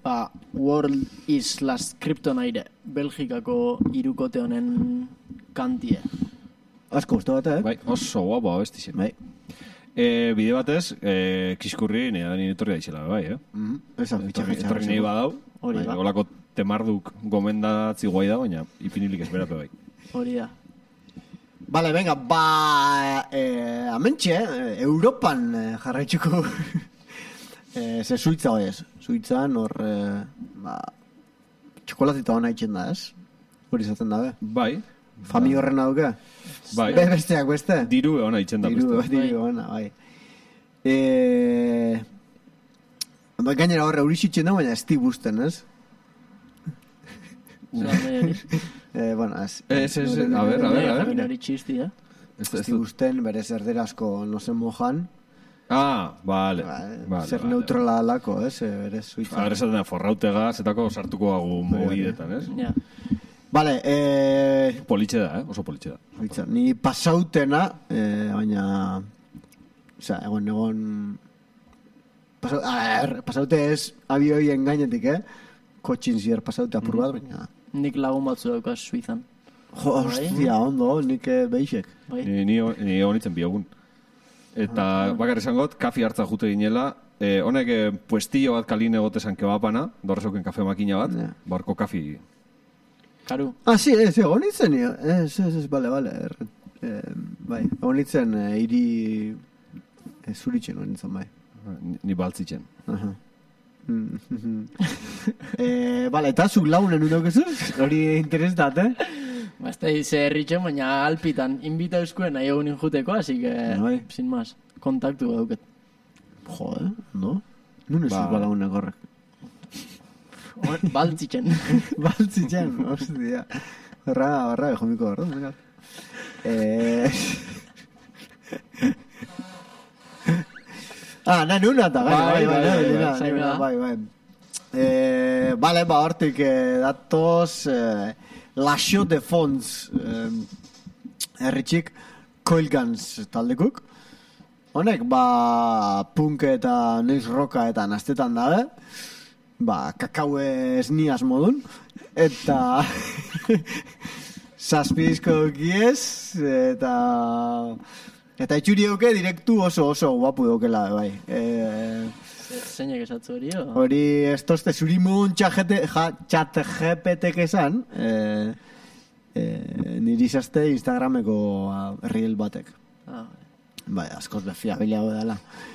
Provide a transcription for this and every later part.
World is Last Kryptonite, Belgikako hirukote honen kantie. Asko guztu bat, Bai, oso guapo abestizen. Bai. Bide batez, kiskurri nire etorri daizela, bai, Esan fitxak. Etorri nahi badau, Hori da. olako temarduk gomendatzi guai da, baina ipinilik esperape bai. Hori da. Vale, venga, amentxe, Europan jarraitzuko ze Suitza ez. Suitzan hor, txokolatita hona itxen da, ez? Hori izaten dabe. Bai. Fami horren dauke? Bai. Besteak beste? Diru hona itxen da beste. Diru hona, bai. Gainera horre eurixitzen da, baina ez di busten, ez? Bueno, ez. A ver. Hori txisti, Ez di busten, bere zerderasko no se mojan. Vale. Zer neutrala alako, ez? Bere Suitza. Agre esaten da, forrautega, zetako sartuko agu mobidetan, ez? Ja. Vale, Politxe da, oso politxe da. Suitza, ni pasautena, baina... Osea, egon... Pasaute ez abioien gainetik, Kotxin zier pasaute apur bat, baina... Nik lagun batzu daukaz Suizan. Jo, hostia, ondo, nik beixek. Ni honitzen biogun. Eta bakar esan got, kafi hartza jute ginela, honek puestillo bat kalin egotezan kebapana, dorrezoken kafe makina bat, barko kafi... Karu. Sí, honitzen, vale. Bai, honitzen hiri zuritzen honitzen, bai. Ni baltzitzen. Vale, eta zuk launen unokezu? Hori interesat, Basta dice herritxen, baina alpitan invita euskuen nahi egunin juteko, así que, sin más, kontaktu dauket. Jode, no? Nun ez balaunek horrek. Baltzitzen. Baltzitzen, hostia. Horra, jomiko horro, venga. Nahi nuna eta, bai. Vale, hortik datoz Laxo de Fons herritxik Coilguns taldekuk. Honek, punk eta noiz roka eta naztetan dabe. Kakaue esniaz modun. Eta zazpidizko giez. Eta itxuri duke direktu oso guapu dukela, bai. Zeinek esatzu hori, o? Hori, ez tozte, zurimun txat jepetek esan, niri izazte Instagrameko reel batek. Bai, askoz befiabiliago dela.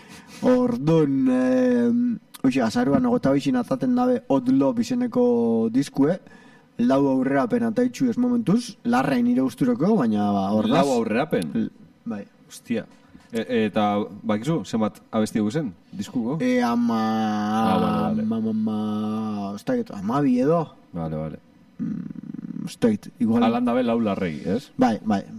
Orduan, azaruan ogotabixin ataten dabe Odd izeneko diskue, lau aurrerapen ataitxu ez momentuz, larrain nire usturoko, baina ordaz. Lau aurrerapen? Bai. Hostia. Eta, bakizu, zenbat abesti dugu zen, diskuko? Amabi edo. Vale. Ostait, igual. Alanda be lau larrei, ez? Bai.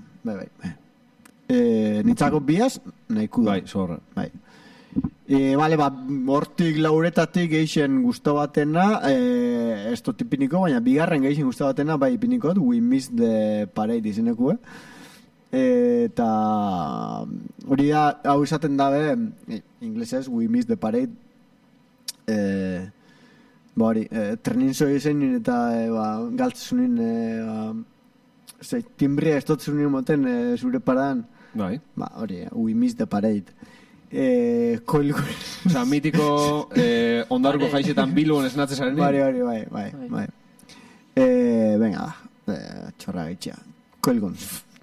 Nitzako biaz, nahiku da. Bai, zorra. Bai. Vale, hortik lauretatik geixen guztu batena, ez dut ipiniko, baina bigarren geixen guztu batena, bai ipiniko, We Miss the Parade izeneko, eta hori da, hau izaten dabe, inglesez, We Miss the Parade, hori, treninzo izen eta galtzunin, timbria ez dut zunin moten zure paradan, bai. Hori, We Miss the Parade. Osa, mitiko ondarko jaixetan bilbon esnatzen zaren. Bai. Venga, txorra gaitxea. Coilguns.